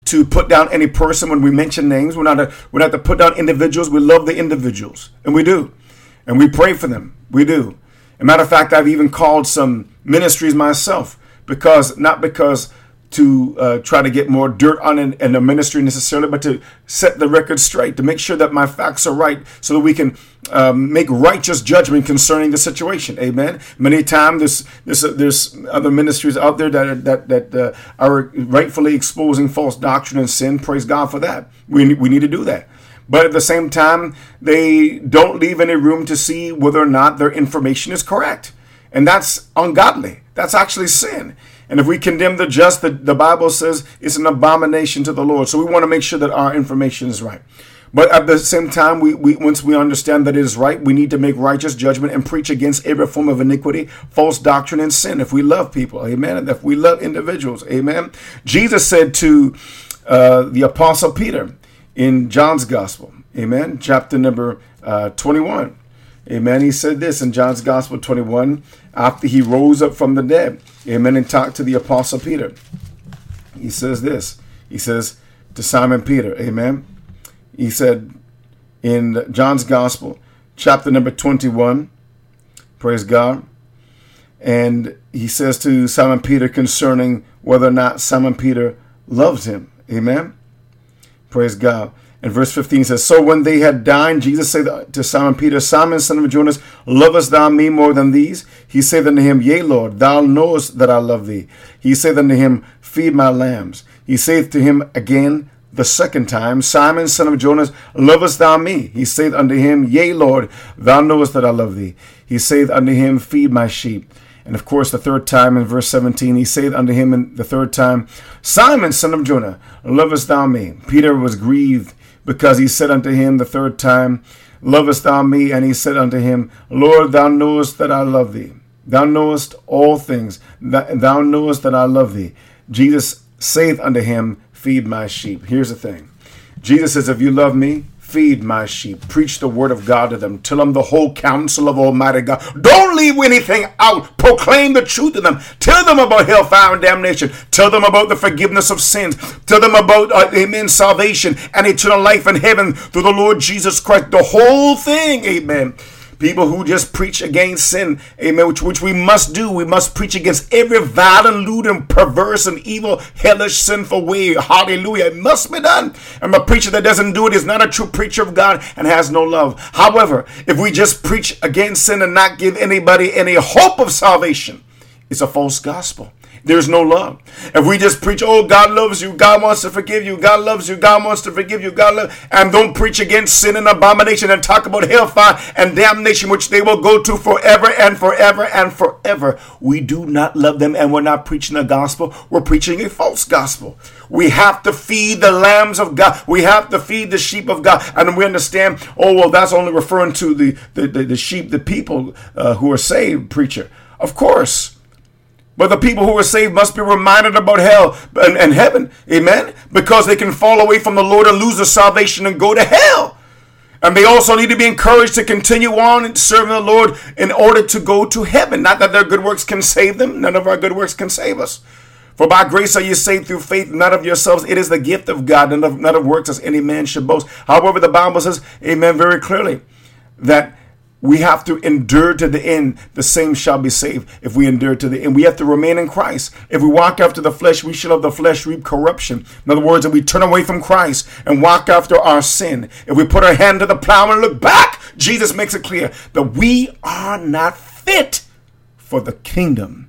to put down any person when we mention names. We're not to put down individuals. We love the individuals, and we do. And we pray for them. We do. As a matter of fact, I've even called some ministries myself not because to try to get more dirt on in the ministry necessarily, but to set the record straight, to make sure that my facts are right so that we can make righteous judgment concerning the situation. Amen. Many times there's other ministries out there that are rightfully exposing false doctrine and sin. Praise God for that. We need to do that. But at the same time, they don't leave any room to see whether or not their information is correct. And that's ungodly. That's actually sin. And if we condemn the just, the Bible says it's an abomination to the Lord. So we want to make sure that our information is right. But at the same time, we once we understand that it is right, we need to make righteous judgment and preach against every form of iniquity, false doctrine, and sin. If we love people, amen. And if we love individuals, amen. Jesus said to the Apostle Peter in John's Gospel, amen, chapter number 21. Amen. He said this in John's Gospel 21 after he rose up from the dead. Amen. And talked to the Apostle Peter. He says this. He says to Simon Peter. Amen. He said in John's Gospel, chapter number 21. Praise God. And he says to Simon Peter concerning whether or not Simon Peter loves him. Amen. Praise God. And verse 15 says, so when they had dined, Jesus said to Simon Peter, Simon, son of Jonas, lovest thou me more than these? He said unto him, yea, Lord, thou knowest that I love thee. He said unto him, feed my lambs. He saith to him again the second time, Simon, son of Jonas, lovest thou me? He saith unto him, yea, Lord, thou knowest that I love thee. He saith unto him, feed my sheep. And of course, the third time in verse 17, he saith unto him in the third time, Simon, son of Jonah, lovest thou me? Peter was grieved because he said unto him the third time, lovest thou me? And he said unto him, Lord, thou knowest that I love thee. Thou knowest all things. Thou knowest that I love thee. Jesus saith unto him, feed my sheep. Here's the thing. Jesus says, if you love me, feed my sheep. Preach the word of God to them. Tell them the whole counsel of Almighty God. Don't leave anything out. Proclaim the truth to them. Tell them about hellfire and damnation. Tell them about the forgiveness of sins. Tell them about, amen, salvation and eternal life in heaven through the Lord Jesus Christ. The whole thing, amen. People who just preach against sin, amen, which we must do. We must preach against every violent, lewd, and perverse and evil, hellish, sinful way. Hallelujah. It must be done. And a preacher that doesn't do it is not a true preacher of God and has no love. However, if we just preach against sin and not give anybody any hope of salvation, it's a false gospel. There's no love. If we just preach, oh, God loves you, God wants to forgive you, God loves you, God wants to forgive you, God loves, and don't preach against sin and abomination and talk about hellfire and damnation, which they will go to forever and forever and forever. We do not love them, and we're not preaching a gospel. We're preaching a false gospel. We have to feed the lambs of God. We have to feed the sheep of God. And we understand, oh, well, that's only referring to the sheep, the people who are saved, preacher. Of course. But the people who are saved must be reminded about hell and heaven. Amen. Because they can fall away from the Lord and lose their salvation and go to hell. And they also need to be encouraged to continue on and serving the Lord in order to go to heaven. Not that their good works can save them. None of our good works can save us. For by grace are you saved through faith, not of yourselves. It is the gift of God, not of works as any man should boast. However, the Bible says, amen, very clearly, that we have to endure to the end. The same shall be saved if we endure to the end. We have to remain in Christ. If we walk after the flesh, we shall of the flesh reap corruption. In other words, if we turn away from Christ and walk after our sin, if we put our hand to the plow and look back, Jesus makes it clear that we are not fit for the kingdom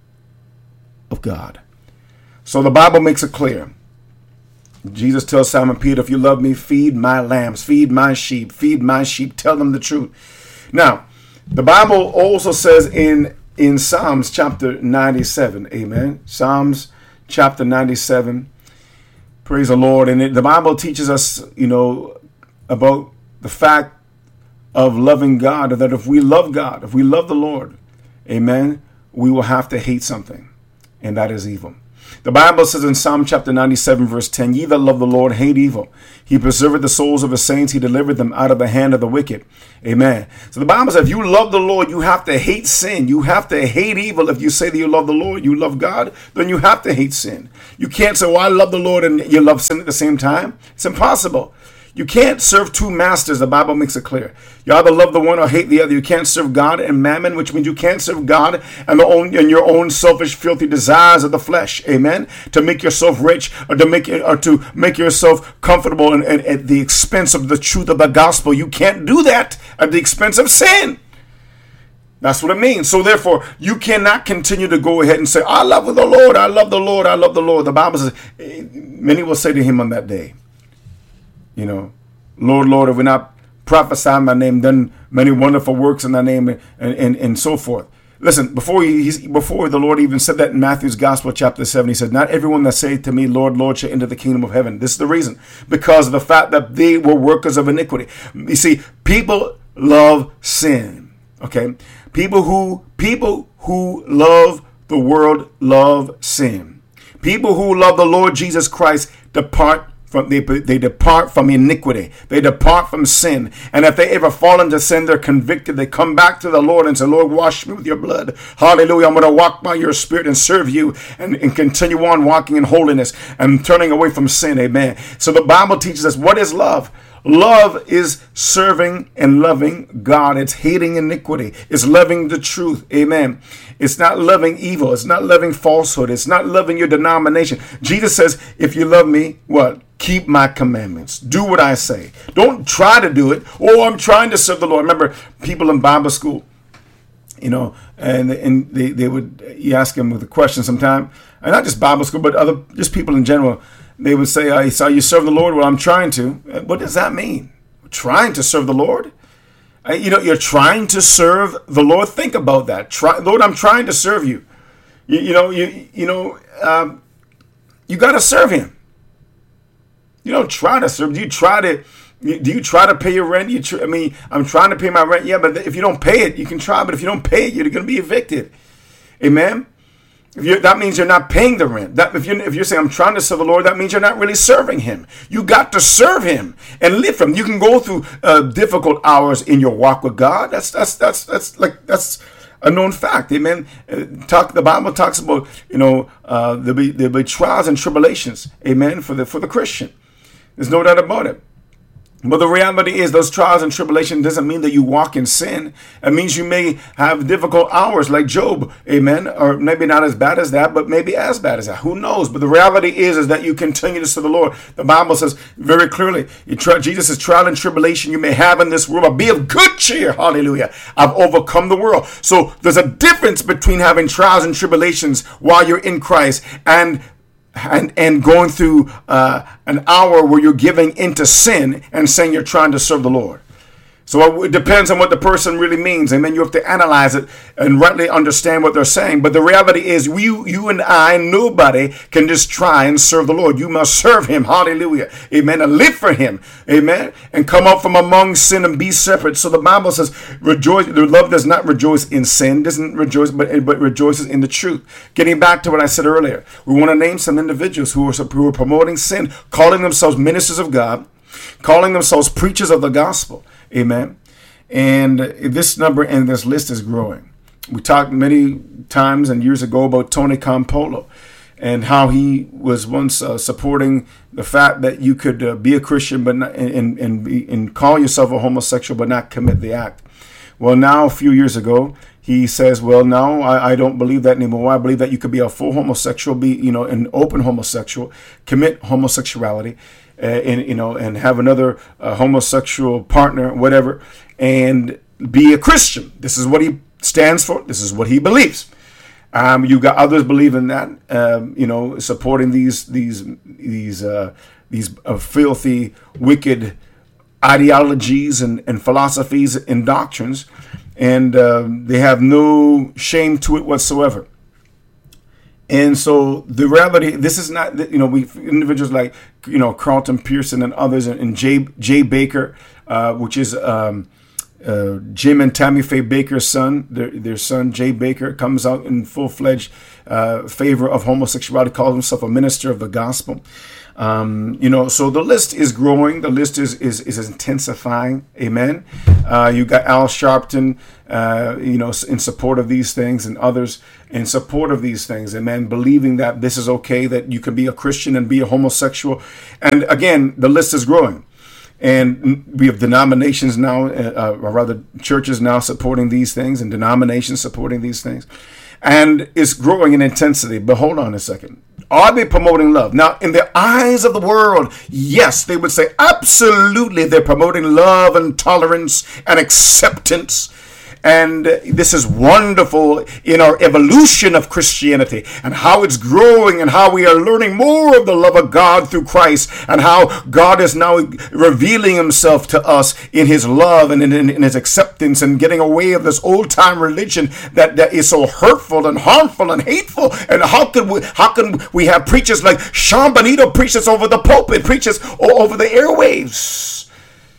of God. So the Bible makes it clear. Jesus tells Simon Peter, if you love me, feed my lambs, feed my sheep, tell them the truth. Now, the Bible also says in Psalms chapter 97, amen. Psalms chapter 97, praise the Lord. And the Bible teaches us, about the fact of loving God, that if we love God, if we love the Lord, amen, we will have to hate something, and that is evil. The Bible says in Psalm chapter 97, verse 10, ye that love the Lord hate evil. He preserveth the souls of his saints. He delivered them out of the hand of the wicked. Amen. So the Bible says if you love the Lord, you have to hate sin. You have to hate evil. If you say that you love the Lord, you love God, then you have to hate sin. You can't say, well, I love the Lord and you love sin at the same time. It's impossible. You can't serve two masters. The Bible makes it clear. You either love the one or hate the other. You can't serve God and mammon, which means you can't serve God and your own selfish, filthy desires of the flesh. Amen. To make yourself rich or to make yourself comfortable and at the expense of the truth of the gospel. You can't do that at the expense of sin. That's what it means. So therefore, you cannot continue to go ahead and say, I love the Lord. I love the Lord. I love the Lord. The Bible says, many will say to him on that day, Lord, Lord, have we not prophesied in thy name, done many wonderful works in thy name, and so forth. Listen, before the Lord even said that in Matthew's Gospel, chapter 7, he said, not everyone that saith to me, Lord, Lord, shall enter the kingdom of heaven. This is the reason. Because of the fact that they were workers of iniquity. You see, people love sin. Okay? People who love the world love sin. People who love the Lord Jesus Christ they depart from iniquity. They depart from sin. And if they ever fall into sin, they're convicted. They come back to the Lord and say, Lord, wash me with your blood. Hallelujah. I'm going to walk by your spirit and serve you and continue on walking in holiness and turning away from sin. Amen. So the Bible teaches us, what is love? Love is serving and loving God. It's hating iniquity. It's loving the truth. Amen. It's not loving evil. It's not loving falsehood. It's not loving your denomination. Jesus says, if you love me, what? Keep my commandments. Do what I say. Don't try to do it. Oh, I'm trying to serve the Lord. Remember people in Bible school, and they would, you ask them with a question sometime, and not just Bible school, but just people in general. They would say, I saw you serve the Lord. Well, I'm trying to. What does that mean? Trying to serve the Lord? You're trying to serve the Lord. Think about that. Lord, I'm trying to serve you. You got to serve him. You don't try to serve. Do you try to pay your rent? I'm trying to pay my rent. Yeah, but if you don't pay it, you can try. But if you don't pay it, you're going to be evicted. Amen. That means you're not paying the rent. If you're saying I'm trying to serve the Lord, that means you're not really serving him. You got to serve him and live for him. You can go through difficult hours in your walk with God. That's a known fact. Amen. The Bible talks about there'll be trials and tribulations. Amen. For the Christian, there's no doubt about it. But the reality is those trials and tribulation doesn't mean that you walk in sin. It means you may have difficult hours like Job, amen, or maybe not as bad as that, but maybe as bad as that. Who knows? But the reality is that you continue to serve the Lord. The Bible says very clearly, Jesus says, trial and tribulation you may have in this world, but be of good cheer. Hallelujah. I've overcome the world. So there's a difference between having trials and tribulations while you're in Christ and going through an hour where you're giving into sin and saying you're trying to serve the Lord. So it depends on what the person really means. Amen. You have to analyze it and rightly understand what they're saying. But the reality is you and I, nobody can just try and serve the Lord. You must serve him. Hallelujah. Amen. And live for him. Amen. And come out from among sin and be separate. So the Bible says, rejoice. The love does not rejoice in sin, doesn't rejoice, but rejoices in the truth. Getting back to what I said earlier, we want to name some individuals who are promoting sin, calling themselves ministers of God, calling themselves preachers of the gospel. Amen. And this number and this list is growing. We talked many times and years ago about Tony Campolo and how he was once supporting the fact that you could be a Christian but not, and call yourself a homosexual but not commit the act. Well, now a few years ago, he says, well, no, I don't believe that anymore. I believe that you could be a full homosexual, be an open homosexual, commit homosexuality, and have another homosexual partner, whatever, and be a Christian. This is what he stands for. This is what he believes. You got others believe in that, supporting these filthy, wicked ideologies and philosophies and doctrines, and they have no shame to it whatsoever. And so the reality, this is not, we individuals like, Carlton Pearson and others, and Jay Baker, which is Jim and Tammy Faye Baker's son, their son Jay Baker, comes out in full-fledged favor of homosexuality, calls himself a minister of the gospel. So the list is growing. The list is intensifying. Amen. You got Al Sharpton, in support of these things, and others in support of these things. Amen. Believing that this is okay, that you can be a Christian and be a homosexual. And again, the list is growing. And we have denominations now, or rather churches now supporting these things, and denominations supporting these things. And it's growing in intensity. But hold on a second. Are they promoting love? Now, in the eyes of the world, yes, they would say absolutely they're promoting love and tolerance and acceptance. And this is wonderful in our evolution of Christianity and how it's growing and how we are learning more of the love of God through Christ and how God is now revealing himself to us in his love and in his acceptance and getting away of this old time religion that is so hurtful and harmful and hateful. And how can we have preachers like Sean Benito preaches over the pulpit, preaches over the airwaves?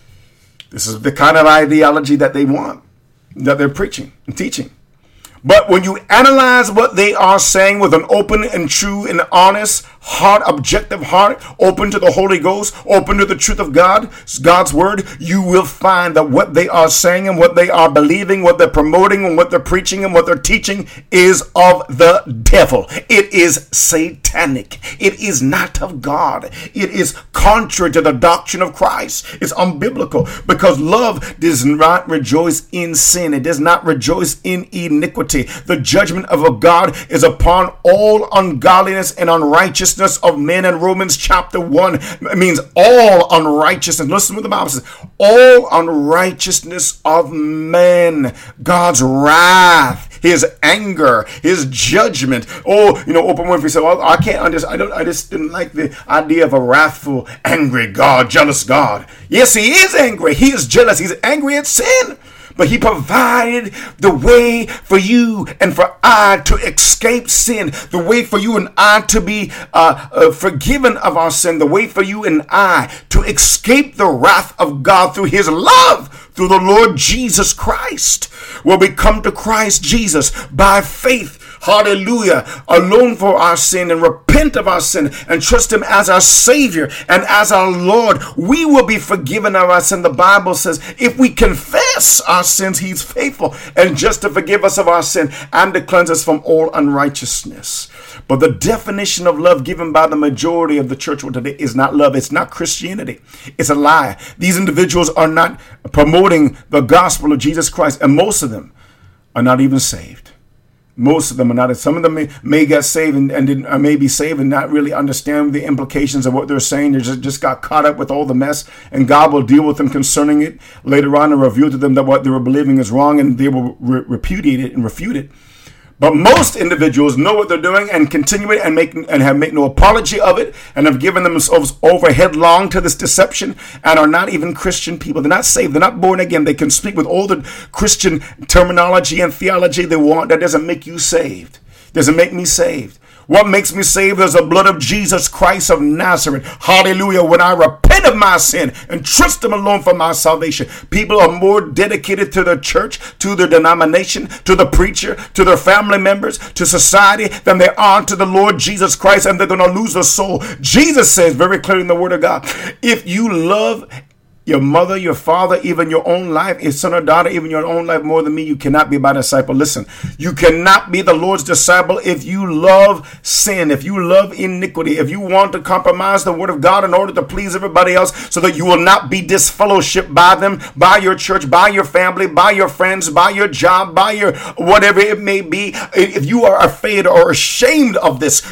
This is the kind of ideology that they want, that they're preaching and teaching. But when you analyze what they are saying with an open and true and honest heart, objective heart, open to the Holy Ghost, open to the truth of God's word, you will find that what they are saying and what they are believing, what they're promoting and what they're preaching and what they're teaching is of the devil. It is satanic. It is not of God. It is contrary to the doctrine of Christ. It's unbiblical because love does not rejoice in sin. It does not rejoice in iniquity. The judgment of a God is upon all ungodliness and unrighteousness of men. And Romans chapter 1 means all unrighteousness. Listen to what the Bible says. All unrighteousness of men. God's wrath, his anger, his judgment. Oprah Winfrey said, well, I can't understand. I just didn't like the idea of a wrathful, angry God, jealous God. Yes, he is angry. He is jealous. He's angry at sin. But he provided the way for you and for I to escape sin, the way for you and I to be forgiven of our sin, the way for you and I to escape the wrath of God through his love, through the Lord Jesus Christ. Where we come to Christ Jesus by faith, hallelujah, alone for our sin and repent of our sin and trust him as our Savior and as our Lord, we will be forgiven of our sin. The Bible says if we confess our sins, he's faithful and just to forgive us of our sin and to cleanse us from all unrighteousness. But the definition of love given by the majority of the church world today is not love. It's not Christianity. It's a lie. These individuals are not promoting the gospel of Jesus Christ, and most of them are not even saved. Most of them are not. Some of them may get saved and may be saved and not really understand the implications of what they're saying. They just got caught up with all the mess, and God will deal with them concerning it later on and reveal to them that what they were believing is wrong, and they will repudiate it and refute it. But most individuals know what they're doing and continue it and have made no apology of it and have given themselves over headlong to this deception and are not even Christian people. They're not saved. They're not born again. They can speak with all the Christian terminology and theology they want. That doesn't make you saved. Doesn't make me saved. What makes me saved is the blood of Jesus Christ of Nazareth. Hallelujah. When I repent of my sin and trust him alone for my salvation. People are more dedicated to the church, to their denomination, to the preacher, to their family members, to society than they are to the Lord Jesus Christ, and they're going to lose their soul. Jesus says very clearly in the word of God, if you love your mother, your father, even your own life, your son or daughter, even your own life more than me, you cannot be my disciple. Listen, you cannot be the Lord's disciple if you love sin, if you love iniquity, if you want to compromise the word of God in order to please everybody else so that you will not be disfellowshipped by them, by your church, by your family, by your friends, by your job, by your whatever it may be. If you are afraid or ashamed of this,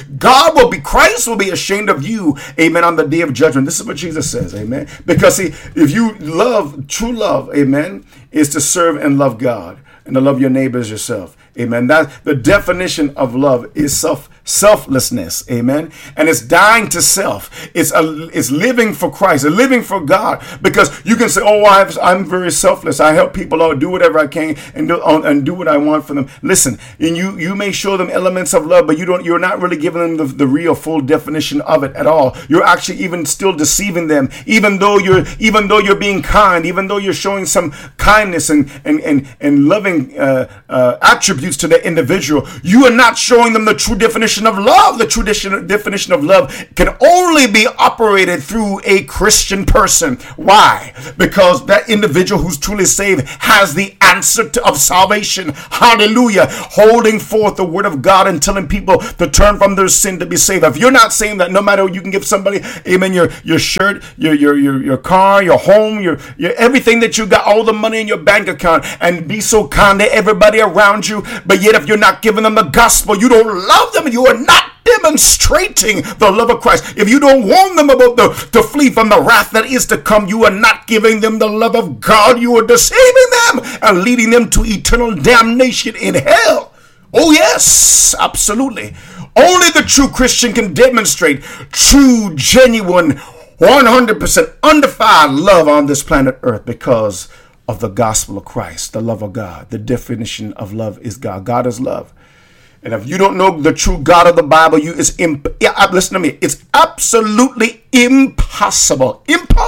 Christ will be ashamed of you, amen, on the day of judgment. This is what Jesus says, amen. Because see, if you love, true love, amen, is to serve and love God and to love your neighbor as yourself. Amen. That the definition of love is Selflessness, amen. And it's dying to self. It's living for Christ, it's living for God. Because you can say, "Oh, I'm very selfless. I help people out, do whatever I can, and do what I want for them." Listen, and you may show them elements of love, but you're not really giving them the real full definition of it at all. You're actually even still deceiving them, even though you're being kind, even though you're showing some kindness and loving attributes to the individual. You are not showing them the true definition of love. The true definition of love can only be operated through a Christian person. Why? Because that individual who's truly saved has the answer of salvation. Hallelujah. Holding forth the word of God and telling people to turn from their sin to be saved. If you're not saying that, no matter what, you can give somebody, amen, your shirt, your car, your home, your everything that you got, all the money in your bank account, and be so kind to everybody around you, but yet if you're not giving them the gospel, you don't love them, you are not demonstrating the love of Christ. If you don't warn them about to flee from the wrath that is to come, you are not giving them the love of God. You are deceiving them and leading them to eternal damnation in hell. Oh yes, absolutely. Only the true Christian can demonstrate true, genuine, 100% undefiled love on this planet Earth because of the gospel of Christ, the love of God. The definition of love is God. God is love. And if you don't know the true God of the Bible, listen to me. It's absolutely impossible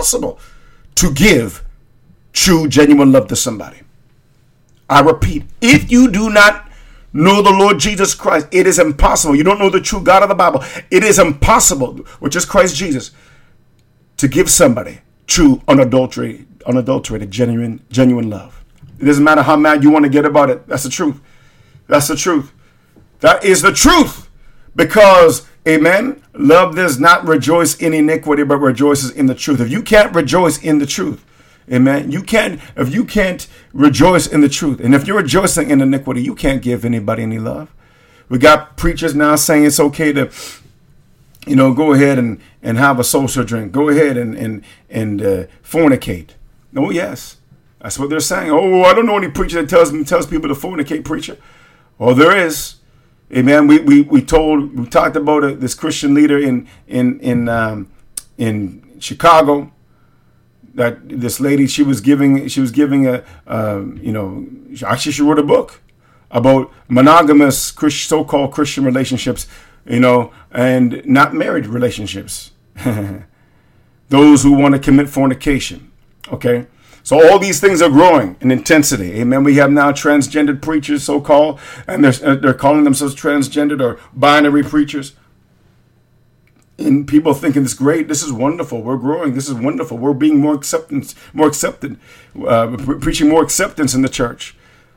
to give true, genuine love to somebody. I repeat, if you do not know the Lord Jesus Christ, it is impossible. You don't know the true God of the Bible. It is impossible, which is Christ Jesus, to give somebody true, unadulterated, genuine love. It doesn't matter how mad you want to get about it. That's the truth. That's the truth. That is the truth. Because, amen, love does not rejoice in iniquity, but rejoices in the truth. If you can't rejoice in the truth, amen, if you can't rejoice in the truth, and if you're rejoicing in iniquity, you can't give anybody any love. We got preachers now saying it's okay to, go ahead and have a social drink. Go ahead and fornicate. Oh, yes. That's what they're saying. Oh, I don't know any preacher that tells people to fornicate, preacher. Oh, there is. Amen. We talked about this Christian leader in Chicago, that this lady, she was giving actually she wrote a book about monogamous so-called Christian relationships, and not married relationships. Those who want to commit fornication. Okay. So all these things are growing in intensity. Amen. We have now transgendered preachers, so-called, and they're calling themselves transgendered or binary preachers. And people thinking it's great. This is wonderful. We're growing. This is wonderful. We're being more accepted, preaching more acceptance in the church.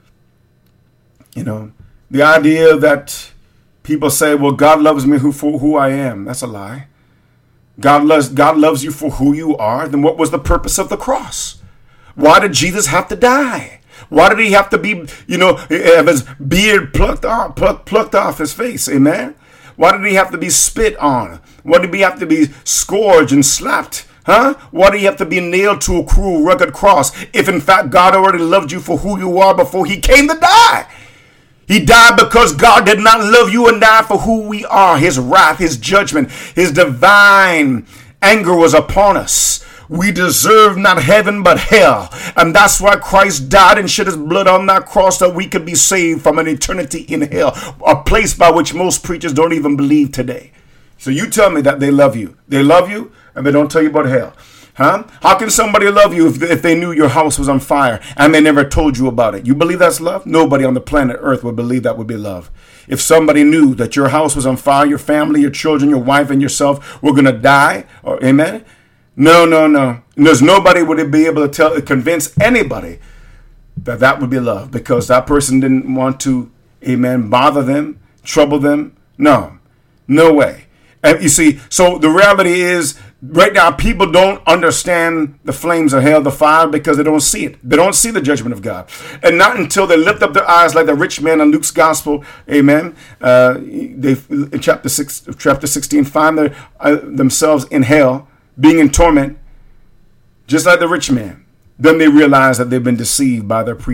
The idea that people say, well, God loves me for who I am. That's a lie. God loves you for who you are. Then what was the purpose of the cross? Why did Jesus have to die? Why did he have to be, have his beard plucked off his face? Amen. Why did he have to be spit on? Why did he have to be scourged and slapped? Huh? Why did he have to be nailed to a cruel, rugged cross? If in fact God already loved you for who you are before he came to die. He died because God did not love you and die for who we are. His wrath, his judgment, his divine anger was upon us. We deserve not heaven but hell. And that's why Christ died and shed his blood on that cross, that we could be saved from an eternity in hell, a place by which most preachers don't even believe today. So you tell me that they love you. They love you and they don't tell you about hell. Huh? How can somebody love you if they knew your house was on fire and they never told you about it? You believe that's love? Nobody on the planet Earth would believe that would be love. If somebody knew that your house was on fire, your family, your children, your wife, and yourself were going to die, amen? No. There's nobody would be able to convince anybody that would be love, because that person didn't want to, amen, bother them, trouble them. No way. And you see, so the reality is, right now, people don't understand the flames of hell, the fire, because they don't see it. They don't see the judgment of God. And not until they lift up their eyes like the rich man in Luke's gospel, amen, they in chapter 16 find themselves in hell, being in torment, just like the rich man. Then they realize that they've been deceived by their preacher,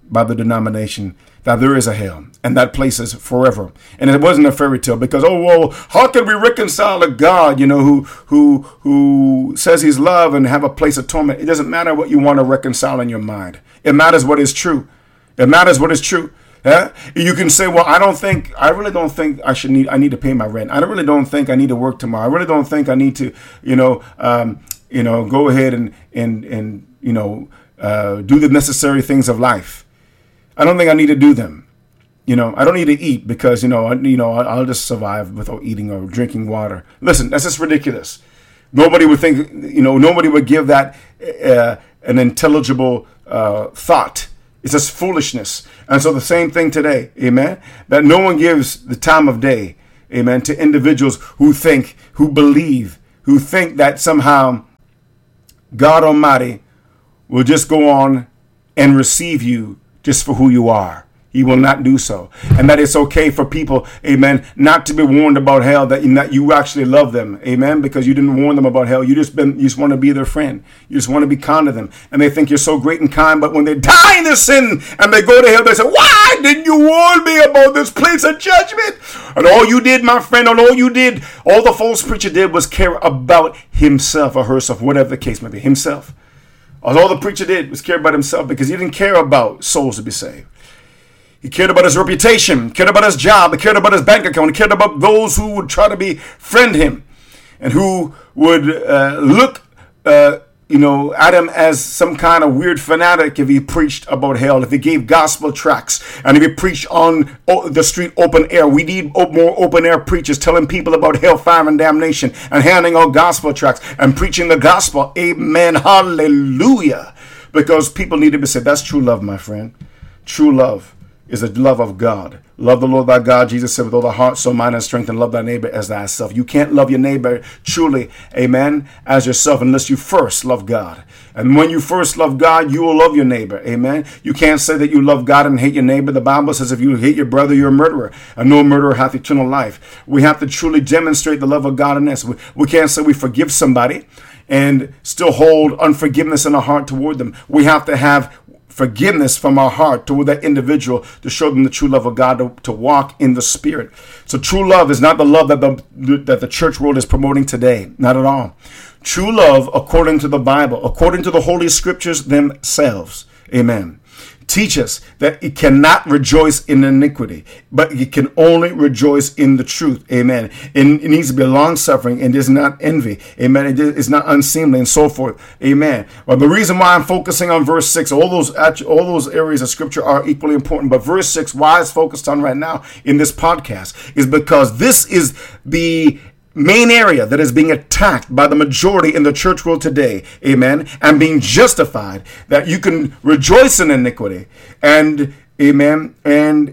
by the denomination that there is a hell and that place is forever. And it wasn't a fairy tale because, oh, well, how can we reconcile a God, who says he's love and have a place of torment? It doesn't matter what you want to reconcile in your mind. It matters what is true. It matters what is true. Yeah? You can say, well, I really don't think I need to pay my rent. I really don't think I need to work tomorrow. I really don't think I need to, go ahead and do the necessary things of life. I don't think I need to do them. I don't need to eat because, I'll just survive without eating or drinking water. Listen, that's just ridiculous. Nobody would think, nobody would give that an intelligible thought. It's just foolishness. And so the same thing today, amen, that no one gives the time of day, amen, to individuals who think, who believe, who think that somehow God Almighty will just go on and receive you just for who you are. He will not do so. And that it's okay for people, amen, not to be warned about hell, that you actually love them, amen, because you didn't warn them about hell. You just want to be their friend. You just want to be kind to them. And they think you're so great and kind, but when they die in their sin and they go to hell, they say, why didn't you warn me about this place of judgment? And all you did, my friend, all the false preacher did was care about himself or herself, whatever the case may be, himself. All the preacher did was care about himself because he didn't care about souls to be saved. He cared about his reputation, cared about his job, he cared about his bank account, he cared about those who would try to befriend him and who would look at him as some kind of weird fanatic if he preached about hell, if he gave gospel tracts, and if he preached on the street open air. We need more open air preachers telling people about hellfire and damnation and handing out gospel tracts and preaching the gospel. Amen. Hallelujah. Because people need to be saved. That's true love, my friend. True love is the love of God. Love the Lord thy God, Jesus said, with all the heart, soul, mind, and strength, and love thy neighbor as thyself. You can't love your neighbor truly, amen, as yourself unless you first love God. And when you first love God, you will love your neighbor, amen. You can't say that you love God and hate your neighbor. The Bible says if you hate your brother, you're a murderer, and no murderer hath eternal life. We have to truly demonstrate the love of God in us. We can't say we forgive somebody and still hold unforgiveness in our heart toward them. We have to have forgiveness from our heart toward that individual to show them the true love of God, to walk in the Spirit. So true love is not the love that the church world is promoting today. Not at all. True love, according to the Bible, according to the Holy Scriptures themselves, amen, teach us that it cannot rejoice in iniquity, but it can only rejoice in the truth. Amen. And it needs to be long-suffering and is not envy. Amen. It is not unseemly and so forth. Amen. Well, the reason why I'm focusing on verse 6, all those areas of scripture are equally important, but verse 6, why it's focused on right now in this podcast, is because this is the main area that is being attacked by the majority in the church world today, amen, and being justified, that you can rejoice in iniquity and, amen, and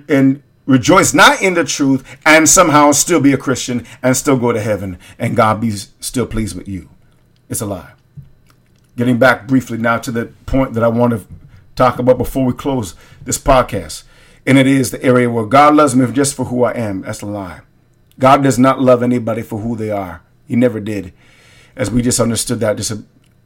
rejoice not in the truth and somehow still be a Christian and still go to heaven and God be still pleased with you. It's a lie. Getting back briefly now to the point that I want to talk about before we close this podcast, and it is the area where God loves me just for who I am. That's a lie. God does not love anybody for who they are. He never did. As we just understood that just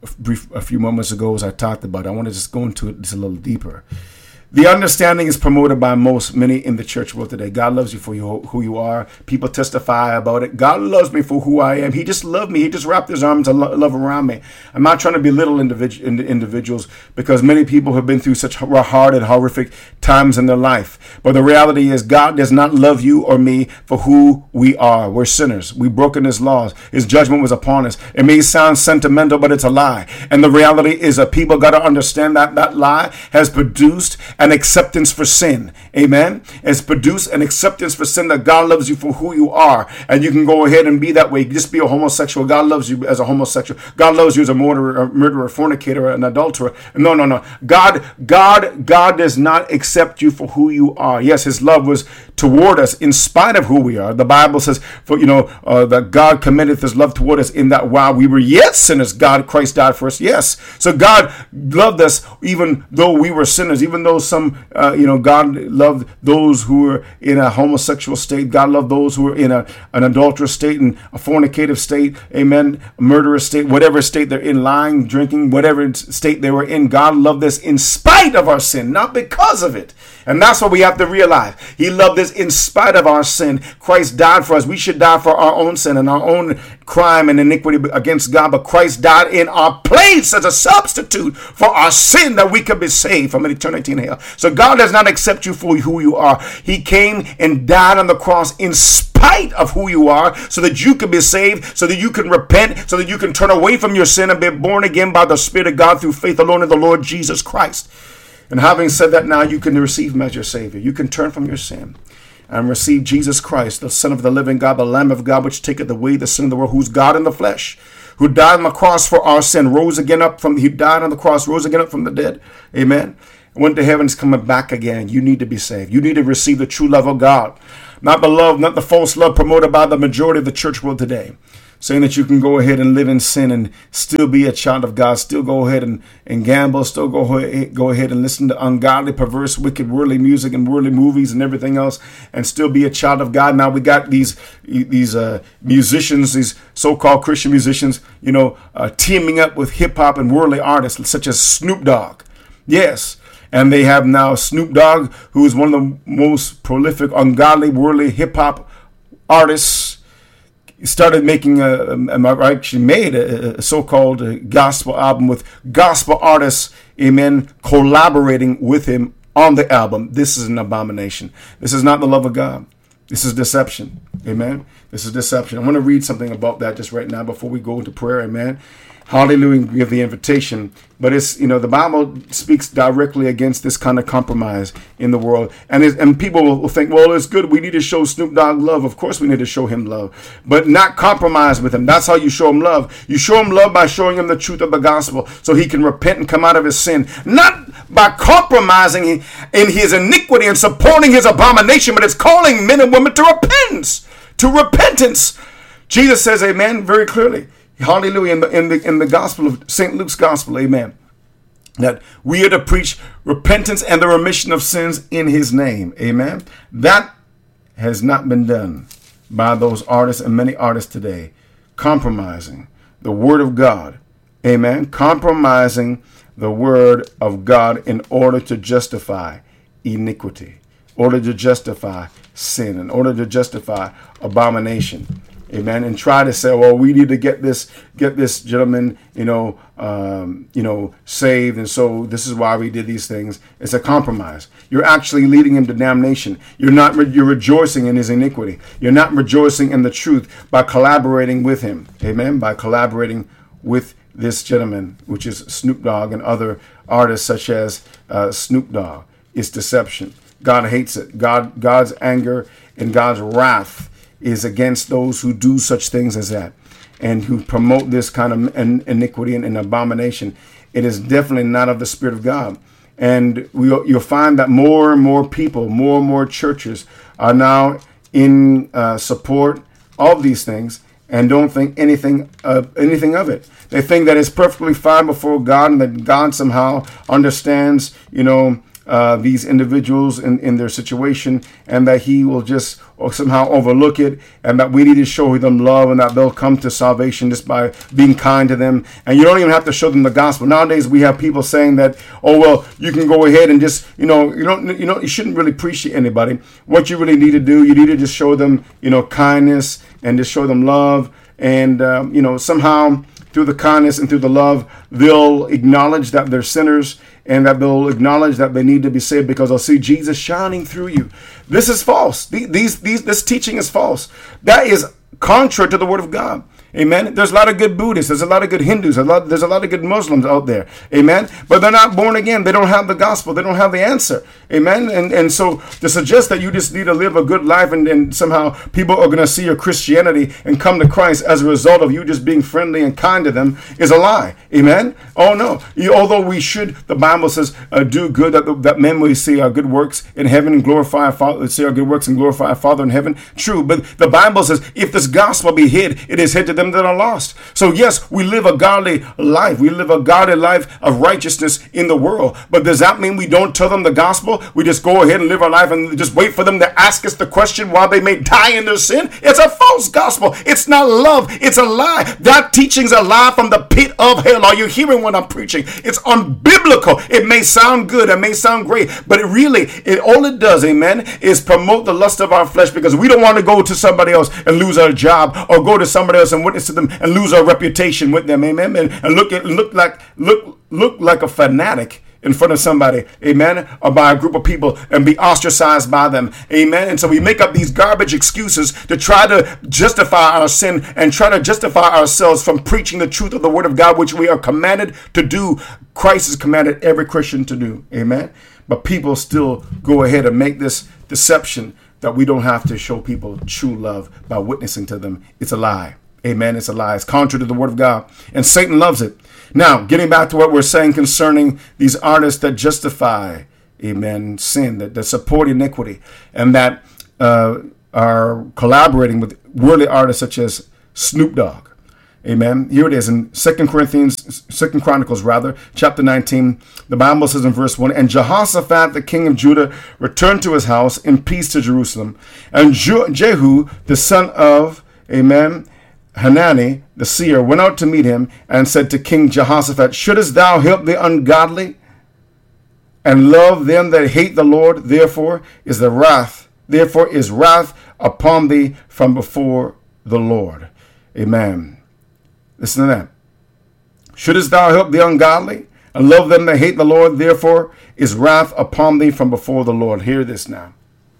a few moments ago as I talked about it. I want to just go into it just a little deeper. The understanding is promoted by many in the church world today. God loves you for who you are. People testify about it. God loves me for who I am. He just loved me. He just wrapped his arms of love around me. I'm not trying to belittle individuals because many people have been through such hard and horrific times in their life. But the reality is God does not love you or me for who we are. We're sinners. We've broken his laws. His judgment was upon us. It may sound sentimental, but it's a lie. And the reality is that people got to understand that that lie has produced an acceptance for sin. Amen. It's produced an acceptance for sin, that God loves you for who you are. And you can go ahead and be that way. Just be a homosexual. God loves you as a homosexual. God loves you as a murderer, fornicator, an adulterer. No. God does not accept you for who you are. Yes, his love was toward us in spite of who we are. The Bible says, that God commendeth his love toward us in that while we were yet sinners, Christ died for us. Yes. So God loved us even though we were sinners, even though some, God loved those who were in a homosexual state. God loved those who were in an adulterous state and a fornicative state. Amen. A murderous state, whatever state they're in, lying, drinking, whatever state they were in. God loved us in spite of our sin, not because of it. And that's what we have to realize. He loved us in spite of our sin. Christ died for us. We should die for our own sin and our own crime and iniquity against God. But Christ died in our place as a substitute for our sin, that we could be saved from an eternity in hell. So God does not accept you for who you are. He came and died on the cross in spite of who you are, so that you can be saved, so that you can repent, so that you can turn away from your sin and be born again by the Spirit of God through faith alone in the Lord Jesus Christ. And having said that, now you can receive him as your Savior. You can turn from your sin and receive Jesus Christ, the Son of the living God, the Lamb of God, which taketh away the sin of the world, who's God in the flesh, who died on the cross for our sin, he died on the cross, rose again up from the dead. Amen. Went to heaven, is coming back again. You need to be saved. You need to receive the true love of God. Not the love, not the false love promoted by the majority of the church world today, saying that you can go ahead and live in sin and still be a child of God, still go ahead and gamble, still go ahead and listen to ungodly, perverse, wicked, worldly music and worldly movies and everything else, and still be a child of God. Now we got these musicians, these so-called Christian musicians, teaming up with hip-hop and worldly artists such as Snoop Dogg. Yes. And they have now Snoop Dogg, who is one of the most prolific, ungodly, worldly hip-hop artists. He started making actually made a so-called gospel album with gospel artists, amen, collaborating with him on the album. This is an abomination. This is not the love of God. This is deception. Amen. This is deception. I want to read something about that just right now before we go into prayer. Amen. Hallelujah, give the invitation. But it's, the Bible speaks directly against this kind of compromise in the world. And people will think, well, it's good. We need to show Snoop Dogg love. Of course we need to show him love, but not compromise with him. That's how you show him love. You show him love by showing him the truth of the gospel so he can repent and come out of his sin. Not by compromising in his iniquity and supporting his abomination, but it's calling men and women to repentance. Jesus says, amen, very clearly. Hallelujah, in the gospel of St. Luke's gospel, amen, that we are to preach repentance and the remission of sins in his name, amen. That has not been done by those artists and many artists today, compromising the word of God, amen, compromising the word of God in order to justify iniquity, in order to justify sin, in order to justify abomination. Amen. And try to say, well, we need to get this gentleman, saved. And so this is why we did these things. It's a compromise. You're actually leading him to damnation. You're rejoicing in his iniquity. You're not rejoicing in the truth by collaborating with him. Amen. By collaborating with this gentleman, which is Snoop Dogg and other artists such as Snoop Dogg. It's deception. God hates it. God's anger and God's wrath is against those who do such things as that and who promote this kind of iniquity and abomination. It is definitely not of the Spirit of God. And you'll find that more and more people, more and more churches are now in support of these things and don't think anything of it. They think that it's perfectly fine before God and that God somehow understands, these individuals in their situation, and that he will just somehow overlook it, and that we need to show them love and that they'll come to salvation just by being kind to them. And you don't even have to show them the gospel. Nowadays we have people saying that, oh, well, you can go ahead and just, you shouldn't really preach to anybody. What you really need to do, you need to just show them, kindness and just show them love. And, somehow through the kindness and through the love, they'll acknowledge that they're sinners and that they'll acknowledge that they need to be saved because they'll see Jesus shining through you. This is false. This teaching is false. That is contrary to the word of God. Amen. There's a lot of good Buddhists. There's a lot of good Hindus. There's a lot of good Muslims out there. Amen. But they're not born again. They don't have the gospel. They don't have the answer. Amen. And so to suggest that you just need to live a good life and somehow people are going to see your Christianity and come to Christ as a result of you just being friendly and kind to them is a lie. Amen. Oh, no. Although we should, the Bible says, do good that men will see our good works in heaven and glorify our Father, see our good works and glorify our Father in heaven. True. But the Bible says if this gospel be hid, it is hid to them that are lost. So yes, we live a godly life. We live a godly life of righteousness in the world. But does that mean we don't tell them the gospel? We just go ahead and live our life and just wait for them to ask us the question while they may die in their sin? It's a false gospel. It's not love. It's a lie. That teaching's a lie from the pit of hell. Are you hearing what I'm preaching? It's unbiblical. It may sound good. It may sound great. But all it does, amen, is promote the lust of our flesh, because we don't want to go to somebody else and lose our job, or go to somebody else and witness to them and lose our reputation with them, amen, and look like a fanatic in front of somebody, amen, or by a group of people, and be ostracized by them, amen. And so we make up these garbage excuses to try to justify our sin and try to justify ourselves from preaching the truth of the word of God, which we are commanded to do. Christ has commanded every Christian to do, amen. But people still go ahead and make this deception that we don't have to show people true love by witnessing to them. It's a lie. Amen. It's a lie. It's contrary to the word of God. And Satan loves it. Now, getting back to what we're saying concerning these artists that justify, amen, sin, that support iniquity, and that are collaborating with worldly artists such as Snoop Dogg. Amen. Here it is in 2 Chronicles, chapter 19. The Bible says in verse 1, and Jehoshaphat, the king of Judah, returned to his house in peace to Jerusalem. And Jehu, the son of, amen, Hanani, the seer, went out to meet him and said to King Jehoshaphat, shouldest thou help the ungodly and love them that hate the Lord? Therefore is wrath upon thee from before the Lord. Amen. Listen to that. Shouldest thou help the ungodly and love them that hate the Lord? Therefore is wrath upon thee from before the Lord. Hear this now.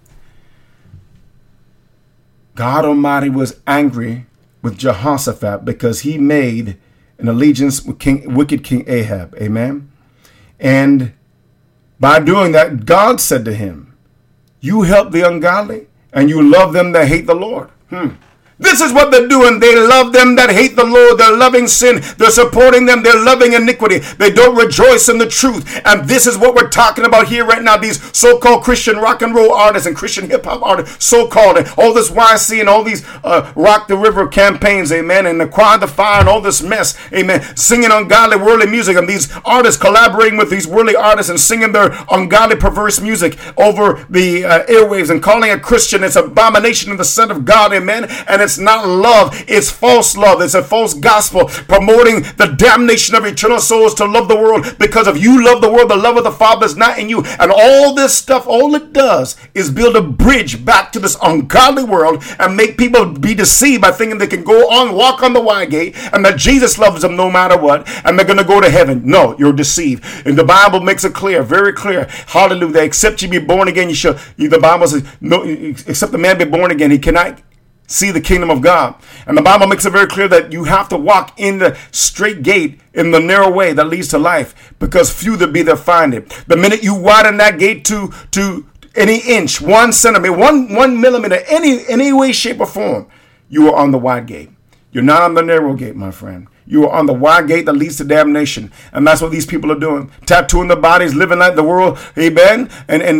God Almighty was angry with Jehoshaphat because he made an allegiance with wicked King Ahab. Amen. And by doing that, God said to him, you help the ungodly and you love them that hate the Lord. This is what they're doing. They love them that hate the Lord. They're loving sin. They're supporting them. They're loving iniquity. They don't rejoice in the truth. And this is what we're talking about here right now. These so-called Christian rock and roll artists and Christian hip-hop artists, so-called, and all this YC and all these Rock the River campaigns, amen, and the Choir of the Fire and all this mess, amen, singing ungodly worldly music, and these artists collaborating with these worldly artists and singing their ungodly perverse music over the airwaves and calling it Christian. It's abomination in the sight of God, amen. And it's not love, it's false love. It's a false gospel promoting the damnation of eternal souls to love the world, because if you love the world, the love of the Father is not in you. And all this stuff, all it does is build a bridge back to this ungodly world and make people be deceived by thinking they can go on, walk on the wide gate, and that Jesus loves them no matter what, and they're going to go to heaven. No, you're deceived. And the Bible makes it clear, very clear. Hallelujah. Except you be born again, the Bible says, no, except the man be born again, he cannot see the kingdom of God. And the Bible makes it very clear that you have to walk in the straight gate, in the narrow way that leads to life, because few there be that find it. The minute you widen that gate to any inch, 1 centimeter, 1 millimeter, any way, shape, or form, you are on the wide gate. You're not on the narrow gate, my friend. You are on the wide gate that leads to damnation. And that's what these people are doing. Tattooing their bodies, living like the world, amen,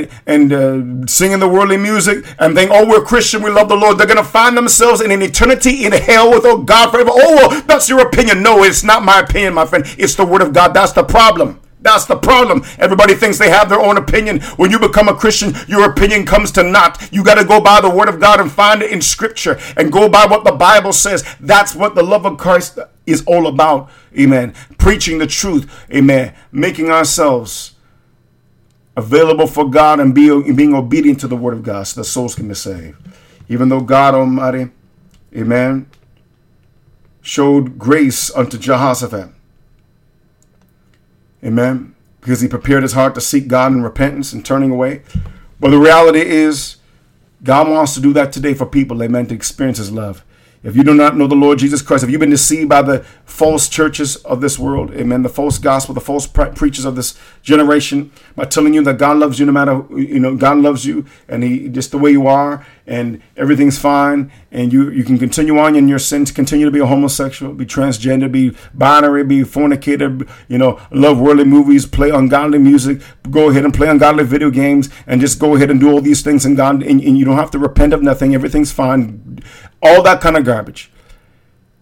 and singing the worldly music, and think, oh, we're Christian, we love the Lord. They're going to find themselves in an eternity in hell with God forever. Oh, well, that's your opinion. No, it's not my opinion, my friend. It's the word of God. That's the problem. That's the problem. Everybody thinks they have their own opinion. When you become a Christian, your opinion comes to naught. You got to go by the word of God and find it in Scripture and go by what the Bible says. That's what the love of Christ is all about. Amen. Preaching the truth. Amen. Making ourselves available for God and being obedient to the word of God so the souls can be saved. Even though God Almighty, amen, showed grace unto Jehoshaphat. Amen. Because he prepared his heart to seek God in repentance and turning away. But the reality is, God wants to do that today for people, amen, to experience his love. If you do not know the Lord Jesus Christ, if you've been deceived by the false churches of this world, amen, the false gospel, the false preachers of this generation, by telling you that God loves you no matter, God loves you and he just the way you are and everything's fine, and you can continue on in your sins, continue to be a homosexual, be transgender, be binary, be fornicator, love worldly movies, play ungodly music, go ahead and play ungodly video games, and just go ahead and do all these things in God, and you don't have to repent of nothing, everything's fine. All that kind of garbage.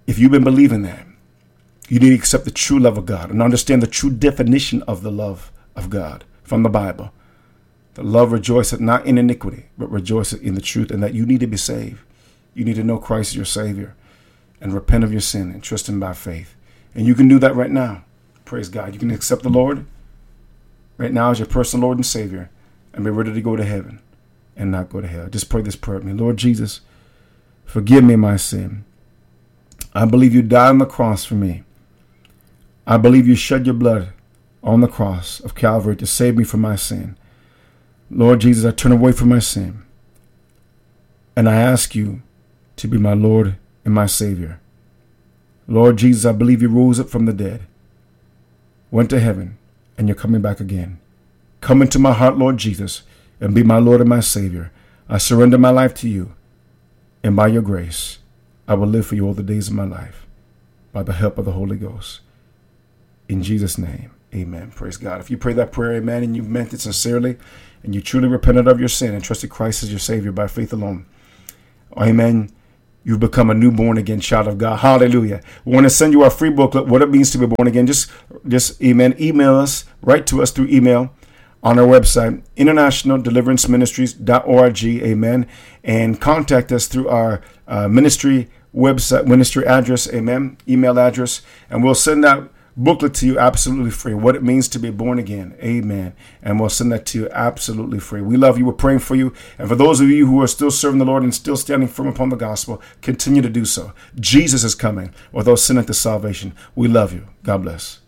If you've been believing that, you need to accept the true love of God and understand the true definition of the love of God from the Bible. The love rejoiceth not in iniquity, but rejoiceth in the truth, and that you need to be saved. You need to know Christ as your Savior and repent of your sin and trust Him by faith. And you can do that right now. Praise God. You can accept the Lord right now as your personal Lord and Savior and be ready to go to heaven and not go to hell. Just pray this prayer with me. Lord Jesus, forgive me my sin. I believe you died on the cross for me. I believe you shed your blood on the cross of Calvary to save me from my sin. Lord Jesus, I turn away from my sin, and I ask you to be my Lord and my Savior. Lord Jesus, I believe you rose up from the dead, went to heaven, and you're coming back again. Come into my heart, Lord Jesus, and be my Lord and my Savior. I surrender my life to you, and by your grace, I will live for you all the days of my life, by the help of the Holy Ghost. In Jesus' name, amen. Praise God. If you pray that prayer, amen, and you've meant it sincerely, and you truly repented of your sin and trusted Christ as your Savior by faith alone, amen, you've become a new born-again child of God. Hallelujah. We want to send you our free booklet, What It Means to Be Born Again. Just amen, email us, write to us through email on our website, internationaldeliveranceministries.org, amen, and contact us through our ministry website, ministry address, amen, email address, and we'll send that booklet to you absolutely free. What it means to be born again. Amen. And we'll send that to you absolutely free. We love you. We're praying for you. And for those of you who are still serving the Lord and still standing firm upon the gospel, continue to do so. Jesus is coming with those sin unto salvation. We love you. God bless.